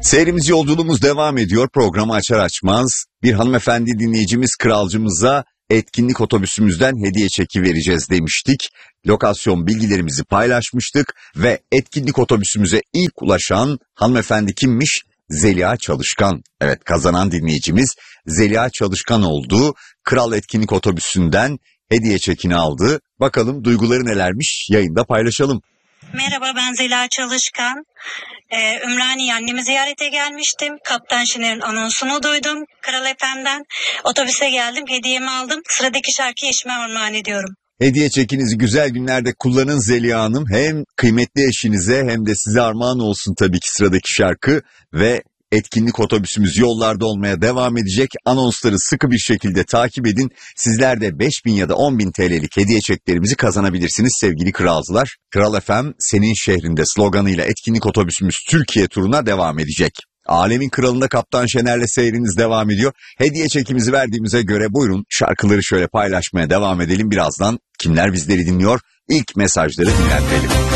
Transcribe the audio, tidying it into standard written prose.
Seyrimiz, yolculuğumuz devam ediyor. Programı açar açmaz bir hanımefendi dinleyicimiz kralcımıza etkinlik otobüsümüzden hediye çeki vereceğiz demiştik. Lokasyon bilgilerimizi paylaşmıştık ve etkinlik otobüsümüze ilk ulaşan hanımefendi kimmiş? Zeliha Çalışkan. Evet, kazanan dinleyicimiz Zeliha Çalışkan oldu. Kral etkinlik otobüsünden hediye çekini aldı. Bakalım duyguları nelermiş, yayında paylaşalım. Merhaba, ben Zeliha Çalışkan. Ümraniye annemi ziyarete gelmiştim. Kaptan Şener'in anonsunu duydum. Kral FM'den otobüse geldim, hediyemi aldım. Sıradaki şarkıyı eşime armağan ediyorum. Hediye çekinizi güzel günlerde kullanın Zeliha Hanım. Hem kıymetli eşinize hem de size armağan olsun tabii ki sıradaki şarkı. Ve etkinlik otobüsümüz yollarda olmaya devam edecek. Anonsları sıkı bir şekilde takip edin. Sizler de 5.000 ya da 10.000 TL'lik hediye çeklerimizi kazanabilirsiniz sevgili kralcılar. Kral FM senin şehrinde sloganıyla etkinlik otobüsümüz Türkiye turuna devam edecek. Alemin Kralı'nda Kaptan Şener'le seyriniz devam ediyor. Hediye çekimizi verdiğimize göre buyurun şarkıları şöyle paylaşmaya devam edelim. Birazdan kimler bizleri dinliyor? İlk mesajları dinlendirelim.